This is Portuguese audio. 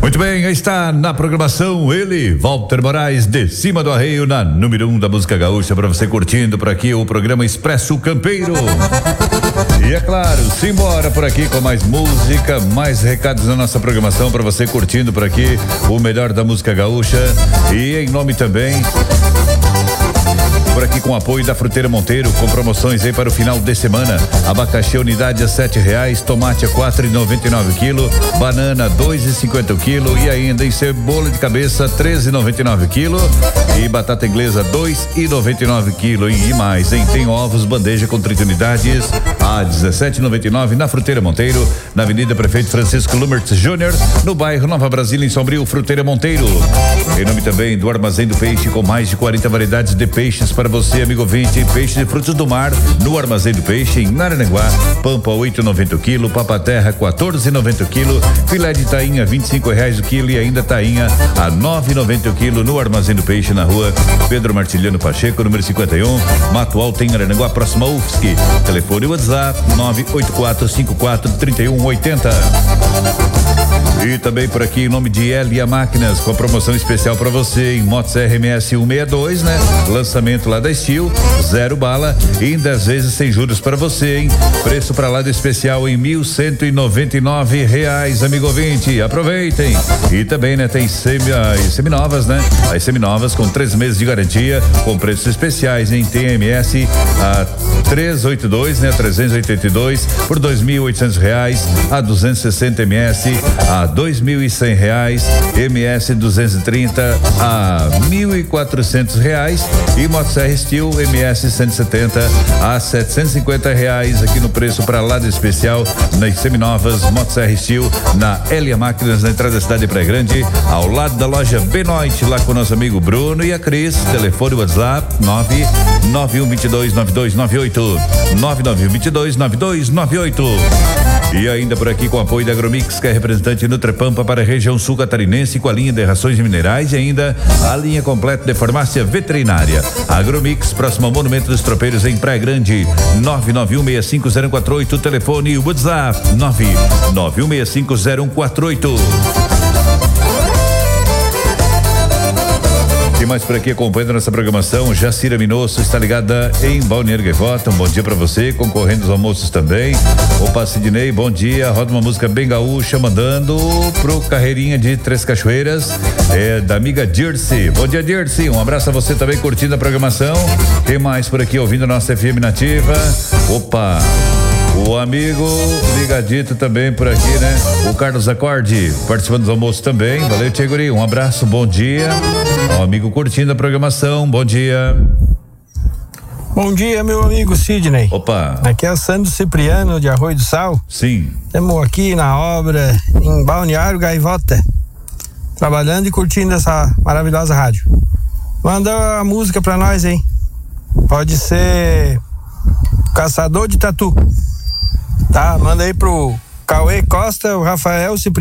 Muito bem, aí está na programação ele, Walter Moraes, de Cima do Arreio, na número 1 da música gaúcha, para você curtindo por aqui o programa Expresso Campeiro. E é claro, simbora por aqui com mais música, mais recados na nossa programação para você curtindo por aqui o melhor da música gaúcha. E em nome também por aqui com apoio da Fruteira Monteiro, com promoções aí para o final de semana. Abacaxi unidade a R$7, tomate a R$4,99 quilo, banana R$2,50 quilo e ainda em cebola de cabeça R$13,99 quilo e batata inglesa R$2,99 quilo e mais, hein? Tem ovos bandeja com 30 unidades a R$17,99 na Fruteira Monteiro, na Avenida Prefeito Francisco Lumertz Júnior, no bairro Nova Brasília, em Sombrio. Fruteira Monteiro. Em nome também do Armazém do Peixe, com mais de 40 variedades de peixes para você, amigo ouvinte. Peixe de frutos do mar no Armazém do Peixe, em Araranguá. Pampa R$8,90 o quilo, papaterra R$14,90 o quilo, filé de tainha R$25 o quilo e ainda tainha a R$9,90 o quilo no Armazém do Peixe, na rua Pedro Martiliano Pacheco, número 51, Mato Alto, em Araranguá, próximo a UFSC. Telefone WhatsApp 984543180. E também por aqui em nome de Elia Máquinas, com a promoção especial para você em motos RMS 162, né? Lançamento lá da Steel, 0 bala e em 10 vezes sem juros para você, hein? Preço para lá do especial em R$1.199, amigo ouvinte, aproveitem. E também, né, tem seminovas, né? As seminovas com 3 meses de garantia, com preços especiais em TMS a 382, né? 382 por R$2.800, a 260 ms a R$2.100, MS 230 a R$1.400 e motos R Steel MS 170 a R$750 aqui no preço para lá do especial nas seminovas motos R Steel na Elia Máquinas, na entrada da cidade de Praia Grande, ao lado da loja Benoit, lá com o nosso amigo Bruno e a Cris. Telefone WhatsApp 991229298 991229298. E ainda por aqui com o apoio da Agromix, que é representante Nutrepampa para a região sul catarinense, com a linha de rações minerais e ainda a linha completa de farmácia veterinária. Agromix, próximo ao Monumento dos Tropeiros, em Praia Grande, 991650148, telefone WhatsApp 991650148. Tem mais por aqui acompanhando nossa programação. Jacira Minosso está ligada em Balneário Gaivota. Um bom dia para você, concorrendo aos almoços também. Opa, Sidney, bom dia. Roda uma música bem gaúcha, mandando pro Carreirinha de Três Cachoeiras, da amiga Dirce. Bom dia, Dirce. Um abraço a você também, curtindo a programação. Tem mais por aqui ouvindo a nossa FM Nativa. Opa, o amigo ligadito também por aqui, né? O Carlos Acorde, participando dos almoços também. Valeu, Tia Guri. Um abraço, bom dia. O amigo curtindo a programação, bom dia. Bom dia, meu amigo Sidney. Opa. Aqui é o Sandro Cipriano, de Arroio do Sal. Sim. Estamos aqui na obra em Balneário Gaivota, trabalhando e curtindo essa maravilhosa rádio. Manda a música pra nós, hein? Pode ser Caçador de Tatu. Tá, manda aí pro Cauê Costa, o Rafael Cipriano.